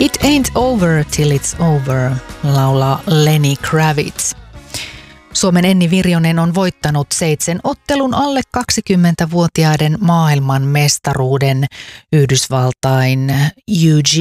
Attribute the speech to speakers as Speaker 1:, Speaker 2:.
Speaker 1: It ain't over till it's over, laulaa Lenny Kravitz. Suomen Enni Virjonen on voittanut 7 ottelun alle 20-vuotiaiden maailman mestaruuden Yhdysvaltain Eugene